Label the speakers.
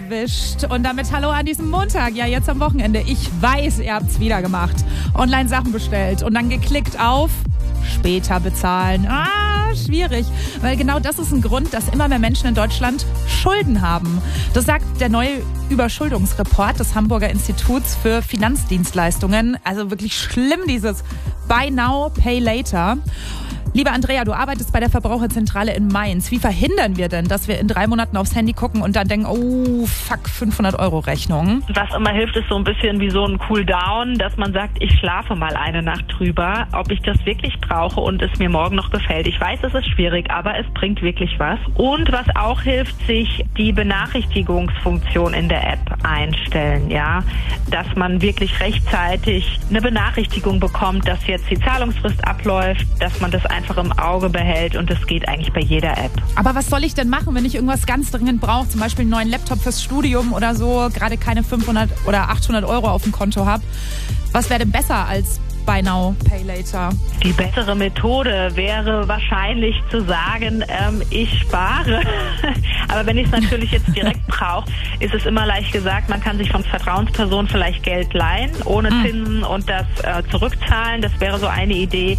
Speaker 1: erwischt. Und damit hallo an diesem Montag, ja jetzt am Wochenende. Ich weiß, ihr habt's wieder gemacht. Online Sachen bestellt und dann geklickt auf später bezahlen. Schwierig, weil genau das ist ein Grund, dass immer mehr Menschen in Deutschland Schulden haben. Das sagt der neue Überschuldungsreport des Hamburger Instituts für Finanzdienstleistungen. Also wirklich schlimm, dieses Buy Now, Pay Later. Liebe Andrea, du arbeitest bei der Verbraucherzentrale in Mainz. Wie verhindern wir denn, dass wir in 3 Monaten aufs Handy gucken und dann denken, oh fuck, 500 € Rechnung?
Speaker 2: Was immer hilft, ist so ein bisschen wie so ein Cooldown, dass man sagt, ich schlafe mal eine Nacht drüber, ob ich das wirklich brauche und es mir morgen noch gefällt. Ich weiß, es ist schwierig, aber es bringt wirklich was. Und was auch hilft, sich die Benachrichtigungsfunktion in der App einstellen, ja, dass man wirklich rechtzeitig eine Benachrichtigung bekommt, dass jetzt die Zahlungsfrist abläuft, dass man das einfach im Auge behält und das geht eigentlich bei jeder App.
Speaker 1: Aber was soll ich denn machen, wenn ich irgendwas ganz dringend brauche, zum Beispiel einen neuen Laptop fürs Studium oder so, gerade keine 500 oder 800 € auf dem Konto habe? Was wäre denn besser als Buy Now, Pay Later?
Speaker 2: Die bessere Methode wäre wahrscheinlich zu sagen, ich spare. Aber wenn ich es natürlich jetzt direkt brauche, ist es immer leicht gesagt, man kann sich von Vertrauenspersonen vielleicht Geld leihen, ohne Zinsen und das zurückzahlen. Das wäre so eine Idee.